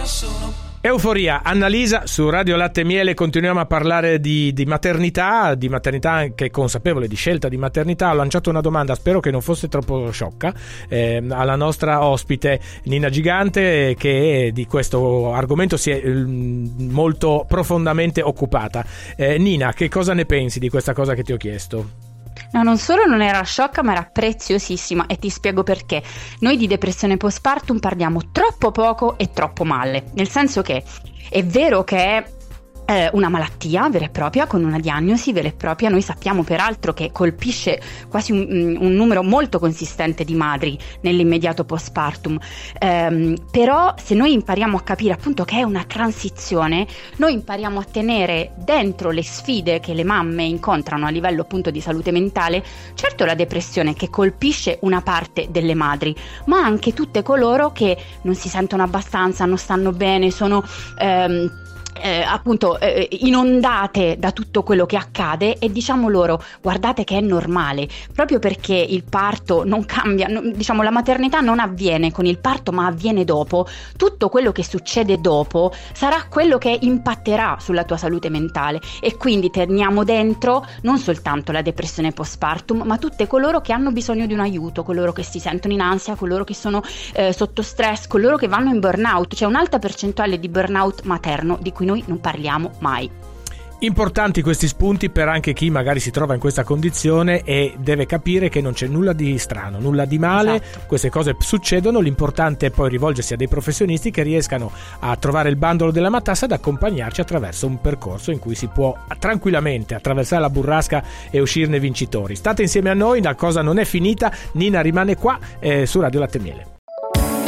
Euforia, Annalisa su Radio Latte e Miele. Continuiamo a parlare di maternità anche consapevole, di scelta di maternità. Ho lanciato una domanda, spero che non fosse troppo sciocca, alla nostra ospite Nina Gigante, che di questo argomento si è molto profondamente occupata. Nina, che cosa ne pensi di questa cosa che ti ho chiesto? No, non solo non era sciocca, ma era preziosissima, e ti spiego perché. Noi di depressione postpartum parliamo troppo poco e troppo male, nel senso che è vero che è una malattia vera e propria, con una diagnosi vera e propria. Noi sappiamo peraltro che colpisce quasi un numero molto consistente di madri nell'immediato postpartum, però se noi impariamo a capire appunto che è una transizione, noi impariamo a tenere dentro le sfide che le mamme incontrano a livello appunto di salute mentale, certo la depressione che colpisce una parte delle madri, ma anche tutte coloro che non si sentono abbastanza, non stanno bene, sono appunto inondate da tutto quello che accade, e diciamo loro: guardate che è normale, proprio perché il parto non cambia, diciamo la maternità non avviene con il parto ma avviene dopo. Tutto quello che succede dopo sarà quello che impatterà sulla tua salute mentale, e quindi teniamo dentro non soltanto la depressione postpartum, ma tutte coloro che hanno bisogno di un aiuto, coloro che si sentono in ansia, coloro che sono sotto stress, coloro che vanno in burnout. C'è un'alta percentuale di burnout materno di cui noi non parliamo mai. Importanti questi spunti per anche chi magari si trova in questa condizione e deve capire che non c'è nulla di strano, nulla di male. Esatto. Queste cose succedono, l'importante è poi rivolgersi a dei professionisti che riescano a trovare il bandolo della matassa ed accompagnarci attraverso un percorso in cui si può tranquillamente attraversare la burrasca e uscirne vincitori. State insieme a noi, la cosa non è finita, Nina rimane qua su Radio Latte e Miele.